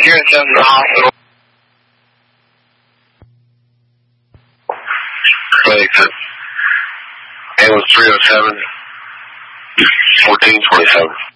You're in the hospital. Exit. Ambulance 307, 1427.